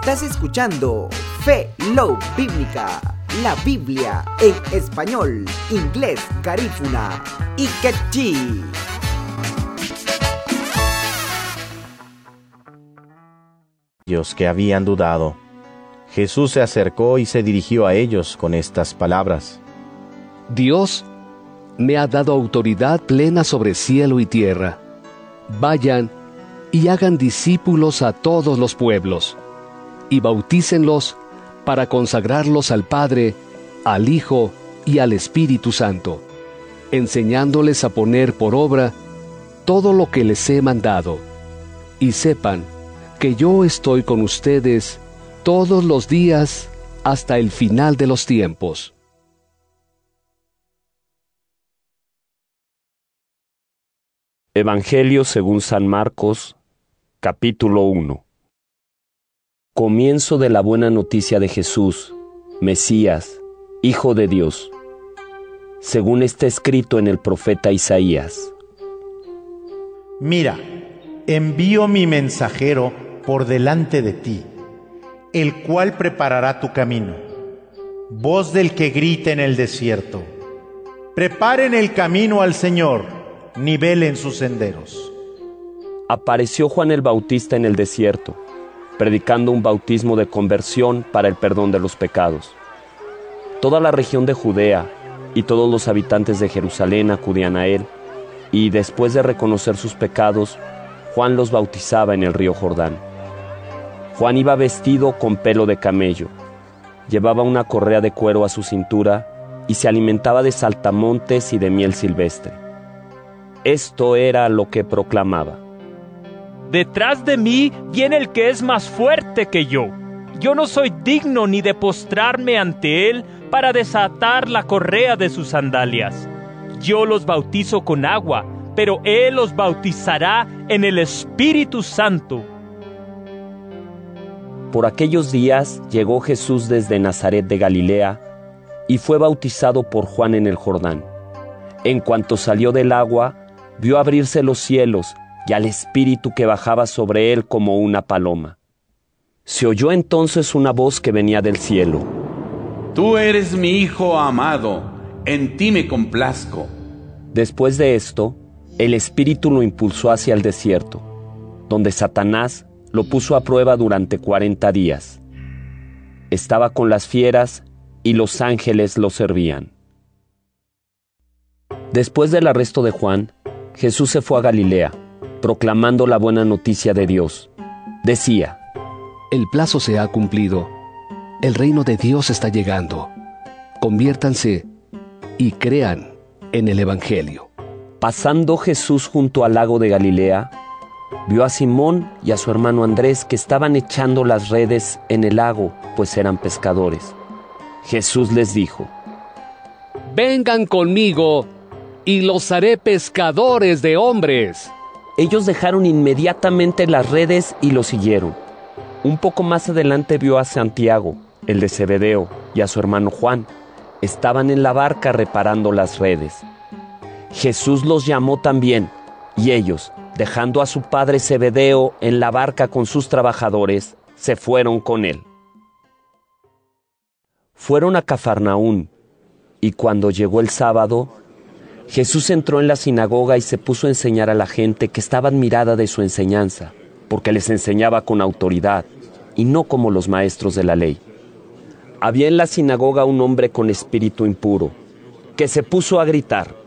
Estás escuchando Fe Love Bíblica, la Biblia en español, inglés, garífuna y quechí. Ellos que habían dudado, Jesús se acercó y se dirigió a ellos con estas palabras: Dios me ha dado autoridad plena sobre cielo y tierra. Vayan y hagan discípulos a todos los pueblos, y bautícenlos para consagrarlos al Padre, al Hijo y al Espíritu Santo, enseñándoles a poner por obra todo lo que les he mandado. Y sepan que yo estoy con ustedes todos los días hasta el final de los tiempos. Evangelio según San Marcos, capítulo 1. Comienzo de la buena noticia de Jesús, Mesías, Hijo de Dios, según está escrito en el profeta Isaías. Mira, envío mi mensajero por delante de ti, el cual preparará tu camino. Voz del que grita en el desierto: preparen el camino al Señor, nivelen sus senderos. Apareció Juan el Bautista en el desierto, predicando un bautismo de conversión para el perdón de los pecados. Toda la región de Judea y todos los habitantes de Jerusalén acudían a él, y después de reconocer sus pecados, Juan los bautizaba en el río Jordán. Juan iba vestido con pelo de camello, llevaba una correa de cuero a su cintura y se alimentaba de saltamontes y de miel silvestre. Esto era lo que proclamaba: Detrás de mí viene el que es más fuerte que yo. Yo no soy digno ni de postrarme ante él para desatar la correa de sus sandalias. Yo los bautizo con agua, pero él los bautizará en el Espíritu Santo. Por aquellos días llegó Jesús desde Nazaret de Galilea y fue bautizado por Juan en el Jordán. En cuanto salió del agua, vio abrirse los cielos y al Espíritu que bajaba sobre él como una paloma. Se oyó entonces una voz que venía del cielo: Tú eres mi Hijo amado, en ti me complazco. Después de esto, el Espíritu lo impulsó hacia el desierto, donde Satanás lo puso a prueba durante 40 días. Estaba con las fieras y los ángeles lo servían. Después del arresto de Juan, Jesús se fue a Galilea, proclamando la buena noticia de Dios. Decía: El plazo se ha cumplido. El reino de Dios está llegando. Conviértanse y crean en el Evangelio. Pasando Jesús junto al lago de Galilea, vio a Simón y a su hermano Andrés que estaban echando las redes en el lago, pues eran pescadores. Jesús les dijo: Vengan conmigo y los haré pescadores de hombres. Ellos dejaron inmediatamente las redes y lo siguieron. Un poco más adelante vio a Santiago, el de Zebedeo, y a su hermano Juan. Estaban en la barca reparando las redes. Jesús los llamó también, y ellos, dejando a su padre Zebedeo en la barca con sus trabajadores, se fueron con él. Fueron a Cafarnaún, y cuando llegó el sábado, Jesús entró en la sinagoga y se puso a enseñar a la gente, que estaba admirada de su enseñanza, porque les enseñaba con autoridad, y no como los maestros de la ley. Había en la sinagoga un hombre con espíritu impuro, que se puso a gritar: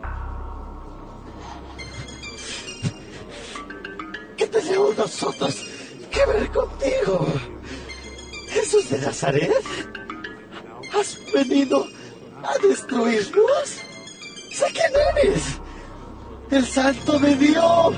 ¿Qué tenemos nosotros que ver contigo, Jesús de Nazaret? ¿Has venido a destruirnos? Sé quién eres, el Santo de Dios.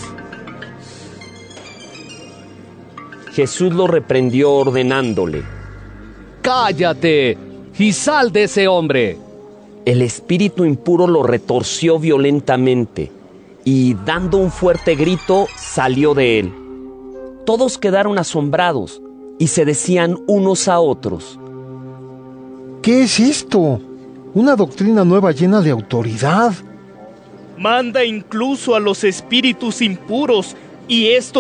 Jesús lo reprendió ordenándole: ¡Cállate y sal de ese hombre! El espíritu impuro lo retorció violentamente y, dando un fuerte grito, salió de él. Todos quedaron asombrados y se decían unos a otros: ¿Qué es esto? ¿Una doctrina nueva llena de autoridad? Manda incluso a los espíritus impuros, y estos